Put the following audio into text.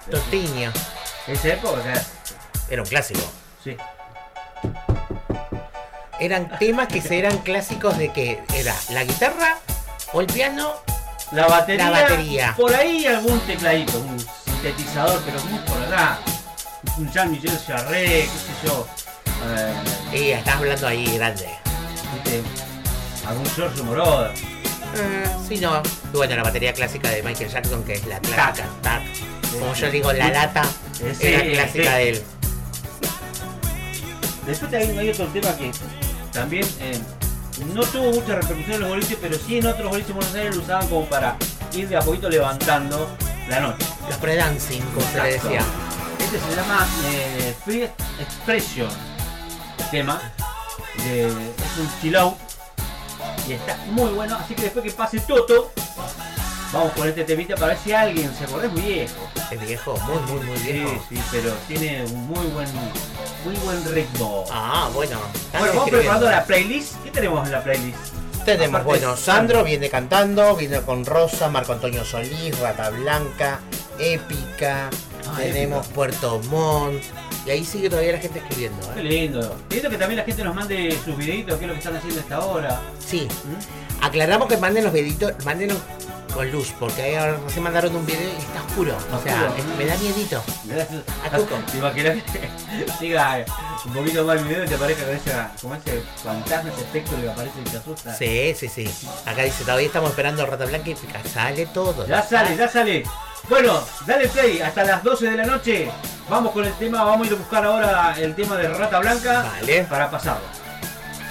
Totiño. Esa época Era un clásico. sí. Eran temas que eran clásicos de que era la guitarra o el piano. La batería. La batería. Por ahí algún tecladito, un sintetizador, pero muy por acá. Un Jean-Michel Jarre, qué sé yo. Y estás hablando ahí grande. ¿Viste? Algún Giorgio Moroder. Sí, no. Y bueno, la batería clásica de Michael Jackson, que es la clásica. Tac. Como yo digo, la lata Sí, era clásica sí. de él. Después hay otro tema que también no tuvo mucha repercusión en los boliches, pero sí en otros boliches de Buenos Aires lo usaban como para ir de a poquito levantando la noche. Los pre-dancing, como se le Exacto. decía. Este se llama Free Expression. El tema. Es un chill out. Y está muy bueno. Así que después que pase Toto, vamos con este temita para ver si alguien se acuerda. Es muy viejo. Es viejo, muy viejo. Sí, pero tiene un muy buen ritmo. Ah, bueno. Bueno, vamos preparando la playlist. ¿Qué tenemos en la playlist? Tenemos, Aparte bueno, de Sandro viene cantando, viene con Rosa, Marco Antonio Solís, Rata Blanca, Épica, tenemos Épica. Puerto Montt, y ahí sigue todavía la gente escribiendo, Qué lindo. Lindo que también la gente nos mande sus videitos, qué es lo que están haciendo a esta hora. Sí, ¿Mm? aclaramos que manden los videitos, mándenlos con luz, porque ahí ahora se mandaron un video y está oscuro, o sea, Oscuro. me da miedito. A Tuco. ¿Te imaginas que siga un poquito más el video y te aparezca con ese fantasma, ese espectro que aparece y te asusta? Sí. Acá dice, todavía estamos esperando Rata Blanca y Épica, sale todo. Ya sale. Bueno, dale play hasta las 12 de la noche. Vamos con el tema, vamos a ir a buscar ahora el tema de Rata Blanca Vale. para pasarlo.